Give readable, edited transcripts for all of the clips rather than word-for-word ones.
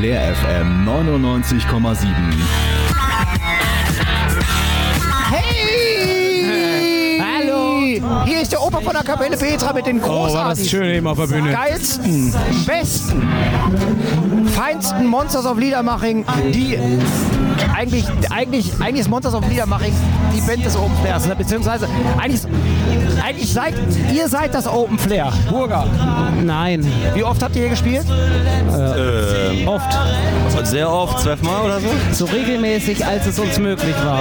Flair FM 99,7. Hey! Hallo! Hier ist der Opa von der Kapelle Petra mit den großartigsten, war das schön eben auf der Bühne. Geilsten, besten, feinsten Monsters of Liedermaching, die eigentlich ist Monsters of Liedermaching die Band des Open Flairs, beziehungsweise eigentlich ihr seid das Open Flair. Burger. Nein. Wie oft habt ihr hier gespielt? Oft. Sehr oft, 12 Mal oder so? So regelmäßig, als es uns möglich war.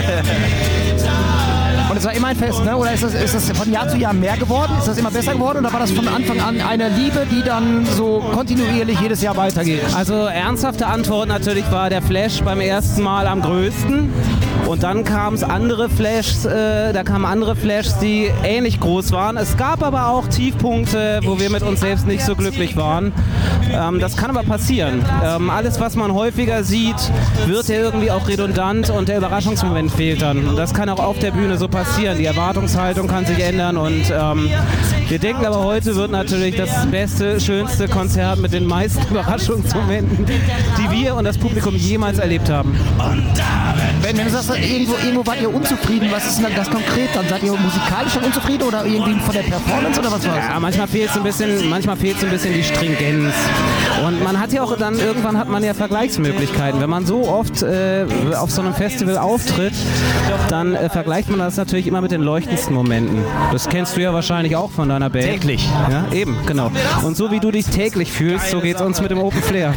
Und es war immer ein Fest, ne? Oder ist das von Jahr zu Jahr mehr geworden? Ist das immer besser geworden? Oder war das von Anfang an eine Liebe, die dann so kontinuierlich jedes Jahr weitergeht? Also ernsthafte Antwort natürlich war der Flash beim ersten Mal am größten. Und dann kamen andere Flashs, die ähnlich groß waren. Es gab aber auch Tiefpunkte, wo wir mit uns selbst nicht so glücklich waren. Das kann aber passieren. Alles, was man häufiger sieht, wird ja irgendwie auch redundant und der Überraschungsmoment fehlt dann. Und das kann auch auf der Bühne so passieren. Die Erwartungshaltung kann sich ändern und wir denken aber, heute wird natürlich das beste, schönste Konzert mit den meisten Überraschungsmomenten, die wir und das Publikum jemals erlebt haben. Wenn du sagst, irgendwo wart ihr unzufrieden, was ist denn das konkret? Dann seid ihr musikalisch schon unzufrieden oder irgendwie von der Performance oder was war das? Ja, manchmal fehlt so ein bisschen die Stringenz. Und man hat ja auch dann, irgendwann hat man ja Vergleichsmöglichkeiten. Wenn man so oft auf so einem Festival auftritt, dann vergleicht man das natürlich immer mit den leuchtendsten Momenten. Das kennst du ja wahrscheinlich auch von deiner Band. Täglich. Ja, eben, genau. Und so wie du dich täglich fühlst, so geht's uns mit dem Open Flair.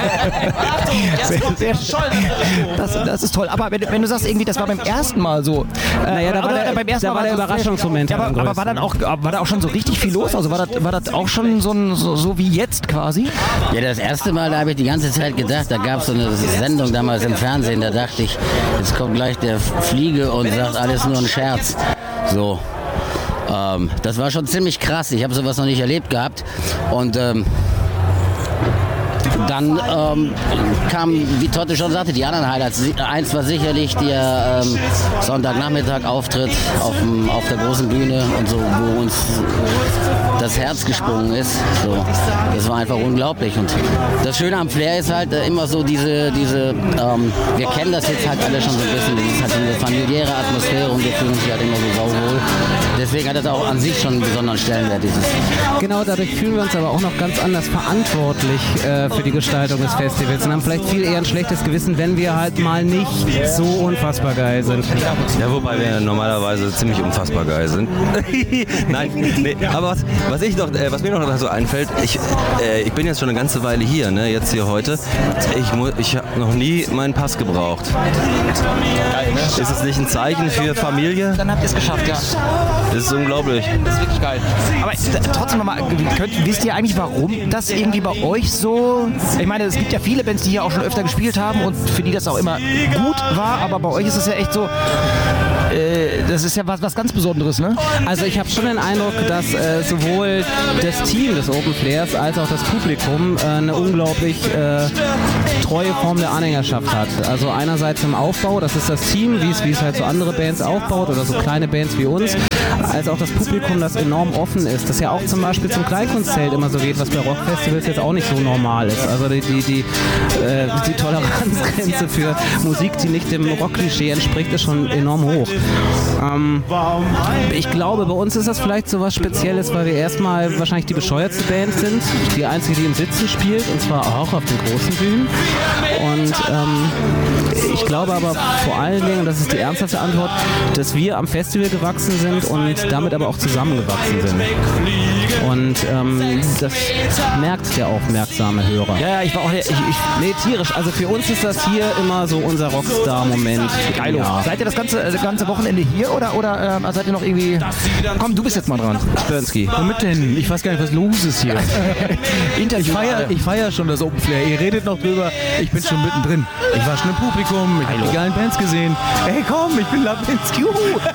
Das ist toll. Aber wenn du sagst, irgendwie, das war beim ersten Mal so. Naja, da war der Überraschungsmoment. Ja, aber war da auch schon so richtig viel los? Also war das auch schon so wie jetzt quasi? Ja, das erste Mal, da habe ich die ganze Zeit gedacht, da gab es so eine Sendung damals im Fernsehen, da dachte ich, jetzt kommt gleich der Fliege und sagt, alles nur ein Scherz. So. Das war schon ziemlich krass. Ich habe sowas noch nicht erlebt gehabt. Und dann kamen, wie Totte schon sagte, die anderen Highlights. Eins war sicherlich der Sonntagnachmittag-Auftritt auf der großen Bühne und so, wo uns das Herz gesprungen ist. So, das war einfach unglaublich. Und das Schöne am Flair ist halt immer so wir kennen das jetzt halt alle schon so ein bisschen, das ist halt so eine familiäre Atmosphäre und wir fühlen uns halt immer so sauwohl. Deswegen hat das auch an sich schon einen besonderen Stellenwert. Genau, dadurch fühlen wir uns aber auch noch ganz anders verantwortlich für die Gestaltung des Festivals und haben vielleicht viel eher ein schlechtes Gewissen, wenn wir halt mal nicht so unfassbar geil sind. Ja, wobei wir normalerweise ziemlich unfassbar geil sind. Nein, nee, aber was mir noch so einfällt, ich bin jetzt schon eine ganze Weile hier, ne, jetzt hier heute. Ich habe noch nie meinen Pass gebraucht. Ist es nicht ein Zeichen für Familie? Dann habt ihr es geschafft, ja. Das ist unglaublich. Das ist wirklich geil. Aber trotzdem nochmal, wisst ihr eigentlich, warum das irgendwie bei euch so... Ich meine, es gibt ja viele Bands, die hier auch schon öfter gespielt haben und für die das auch immer gut war, aber bei euch ist es ja echt so... Das ist ja was ganz Besonderes, ne? Also ich habe schon den Eindruck, dass sowohl das Team des Open Flairs als auch das Publikum eine unglaublich treue Form der Anhängerschaft hat. Also einerseits im Aufbau, das ist das Team, wie es halt so andere Bands aufbaut oder so kleine Bands wie uns, als auch das Publikum, das enorm offen ist, das ja auch zum Beispiel zum Kleinkunstzelt immer so geht, was bei Rockfestivals jetzt auch nicht so normal ist. Also die Toleranzgrenze für Musik, die nicht dem Rockklischee entspricht, ist schon enorm hoch. Ich glaube, bei uns ist das vielleicht so was Spezielles, weil wir erstmal wahrscheinlich die bescheuertste Band sind, die einzige, die im Sitzen spielt, und zwar auch auf den großen Bühnen. Und ich glaube aber vor allen Dingen, und das ist die ernsthafte Antwort, dass wir am Festival gewachsen sind und damit aber auch zusammengewachsen sind. Und das merkt der aufmerksame Hörer. Ja, ich war auch tierisch. Also für uns ist das hier immer so unser Rockstar-Moment. Geil. Ja. Seid ihr das ganze Wochenende hier oder seid ihr noch irgendwie... Komm, du bist jetzt mal dran. Störnski. Womit denn? Ich weiß gar nicht, was los ist hier. Ich feier schon das Open Flair. Ihr redet noch drüber. Ich bin schon mittendrin. Ich war schon im Publikum. Ich habe die geilen Bands gesehen. Hey, komm, ich bin Lapinski.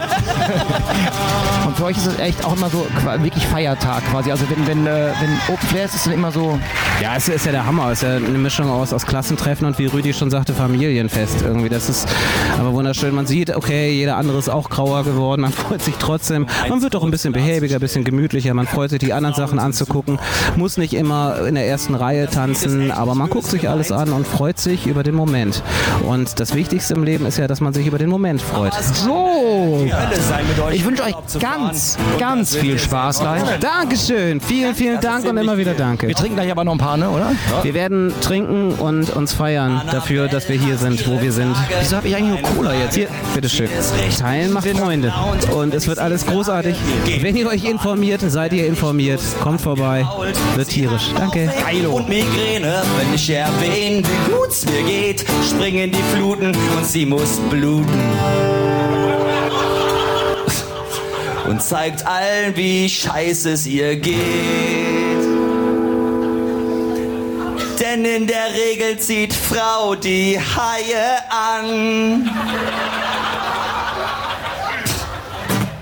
Und für euch ist es echt auch immer so wirklich Feiertag quasi. Also wenn Open Flair ist es dann immer so... Ja, es ist ja der Hammer. Es ist ja eine Mischung aus Klassentreffen und, wie Rüdi schon sagte, Familienfest irgendwie. Das ist aber wunderschön. Man sieht, okay, jeder andere ist auch grau schlauer geworden, man freut sich trotzdem, man wird auch ein bisschen behäbiger, ein bisschen gemütlicher, man freut sich, die anderen Sachen anzugucken, muss nicht immer in der ersten Reihe tanzen, aber man guckt sich alles an und freut sich über den Moment. Und das Wichtigste im Leben ist ja, dass man sich über den Moment freut. So, ich wünsche euch ganz viel Spaß gleich. Dankeschön, vielen Dank und immer wieder danke. Wir trinken gleich aber noch ein paar, ne, oder? Wir werden trinken und uns feiern dafür, dass wir hier sind, wo wir sind. Wieso habe ich eigentlich nur Cola jetzt? Hier, bitteschön. Teilen macht Freunde. Und es wird alles großartig. Wenn ihr euch informiert, seid ihr informiert. Kommt vorbei. Wird tierisch. Danke. Und Migräne, wenn ich erwähne, wie gut's mir geht, springen die Fluten und sie muss bluten. Und zeigt allen, wie scheiße es ihr geht. Denn in der Regel zieht Frau die Haie an.